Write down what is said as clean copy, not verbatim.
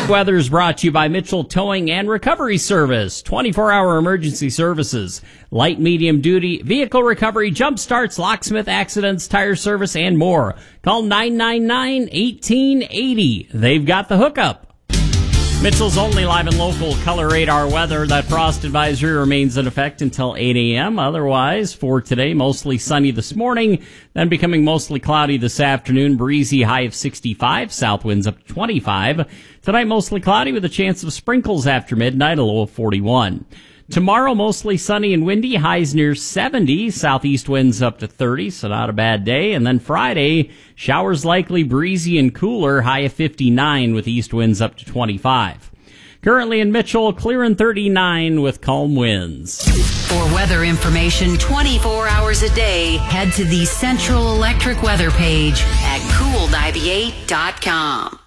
Weather is brought to you by Mitchell Towing and Recovery Service. 24-hour emergency services, light, medium duty, vehicle recovery, jump starts, locksmith accidents, tire service, and more. Call 999-1880. They've got the hookup. Mitchell's only live and local color radar weather. That frost advisory remains in effect until 8 a.m. Otherwise, for today, mostly sunny this morning, then becoming mostly cloudy this afternoon. Breezy, high of 65, south winds up to 25. Tonight, mostly cloudy with a chance of sprinkles after midnight, a low of 41. Tomorrow, mostly sunny and windy, highs near 70, southeast winds up to 30, so not a bad day. And then Friday, showers likely, breezy and cooler, high of 59 with east winds up to 25. Currently in Mitchell, clear and 39 with calm winds. For weather information 24 hours a day, head to the Central Electric weather page at cool98.com.